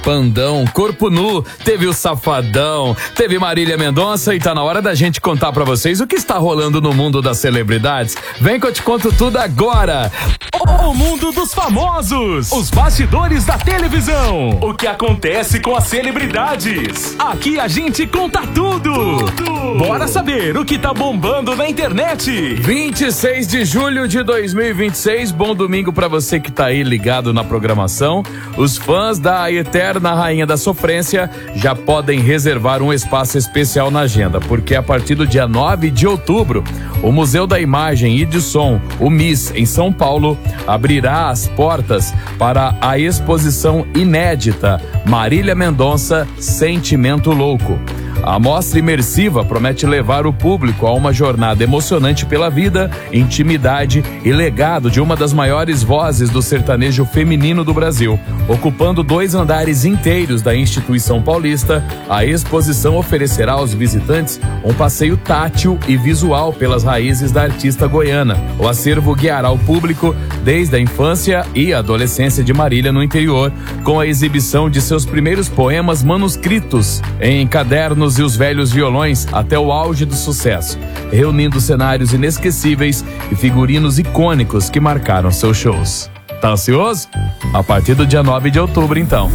Pandão, Corpo Nu, teve o Safadão, teve Marília Mendonça e tá na hora da gente contar pra vocês o que está rolando no mundo das celebridades. Vem que eu te conto tudo agora. O mundo dos famosos, os bastidores da televisão, o que acontece com as celebridades. Aqui a gente conta tudo. Bora saber o que tá bombando na internet. 26 de julho de 2026, bom domingo pra você que tá aí ligado na programação. Os fãs da eterna Rainha da Sofrência já podem reservar um espaço especial na agenda, porque a partir do dia 9 de outubro, o Museu da Imagem e do Som, o MIS, em São Paulo, abrirá as portas para a exposição inédita Marília Mendonça, Sentimento Louco. A mostra imersiva promete levar o público a uma jornada emocionante pela vida, intimidade e legado de uma das maiores vozes do sertanejo feminino do Brasil. Ocupando 2 andares inteiros da instituição paulista, a exposição oferecerá aos visitantes um passeio tátil e visual pelas raízes da artista goiana. O acervo guiará o público desde a infância e adolescência de Marília no interior, com a exibição de seus primeiros poemas manuscritos em cadernos e os velhos violões até o auge do sucesso, reunindo cenários inesquecíveis e figurinos icônicos que marcaram seus shows. Tá ansioso? A partir do dia 9 de outubro, então.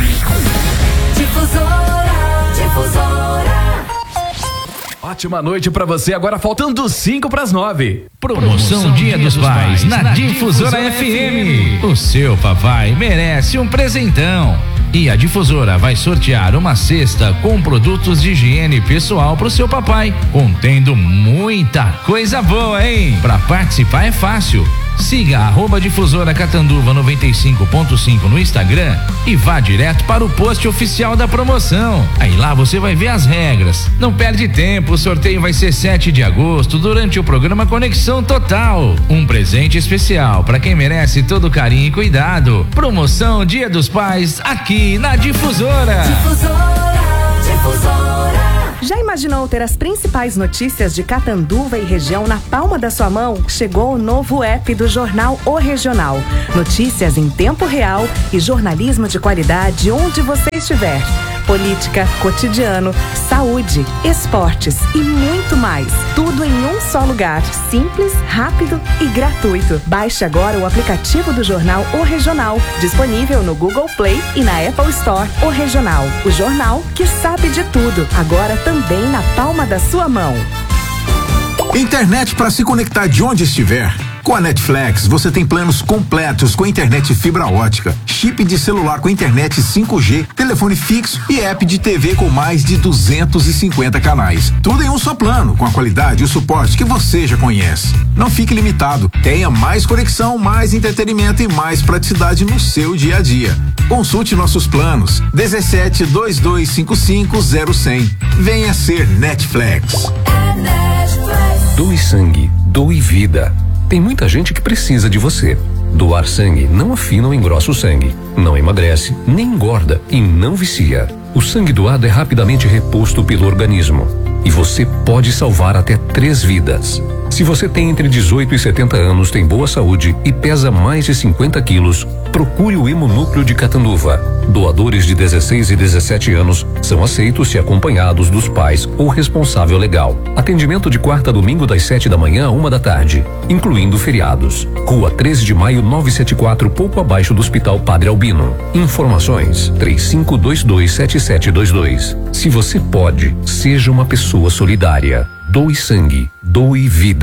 Ótima noite pra você, agora faltando 5 pras 9. Promoção Dia dos Pais na Difusora FM. O seu papai merece um presentão. E a Difusora vai sortear uma cesta com produtos de higiene pessoal pro seu papai, contendo muita coisa boa, hein? Pra participar é fácil. Siga @Difusora Catanduva 95.5 no Instagram e vá direto para o post oficial da promoção. Aí lá você vai ver as regras. Não perde tempo, o sorteio vai ser 7 de agosto durante o programa Conexão Total. Um presente especial para quem merece todo carinho e cuidado. Promoção Dia dos Pais aqui na Difusora. Difusora. Já imaginou ter as principais notícias de Catanduva e região na palma da sua mão? Chegou o novo app do jornal O Regional. Notícias em tempo real e jornalismo de qualidade onde você estiver. Política, cotidiano, saúde, esportes e muito mais. Tudo em um só lugar. Simples, rápido e gratuito. Baixe agora o aplicativo do jornal O Regional. Disponível no Google Play e na Apple Store. O Regional. O jornal que sabe de tudo. Agora também na palma da sua mão. Internet para se conectar de onde estiver. Com a Netflix, você tem planos completos com internet fibra ótica, chip de celular com internet 5G, telefone fixo e app de TV com mais de 250 canais. Tudo em um só plano, com a qualidade e o suporte que você já conhece. Não fique limitado. Tenha mais conexão, mais entretenimento e mais praticidade no seu dia a dia. Consulte nossos planos. 17-2255-0100. Venha ser Netflix. Doe sangue, doe vida. Tem muita gente que precisa de você. Doar sangue não afina ou engrossa o sangue, não emagrece, nem engorda e não vicia. O sangue doado é rapidamente reposto pelo organismo e você pode salvar até 3 vidas. Se você tem entre 18 e 70 anos, tem boa saúde e pesa mais de 50 quilos, procure o Hemonúcleo de Catanduva. Doadores de 16 e 17 anos são aceitos se acompanhados dos pais ou responsável legal. Atendimento de quarta a domingo das 7 da manhã a 1 da tarde, incluindo feriados. Rua 13 de Maio 974, pouco abaixo do Hospital Padre Albino. Informações 35227722. Se você pode, seja uma pessoa solidária. Doe sangue, doe vida.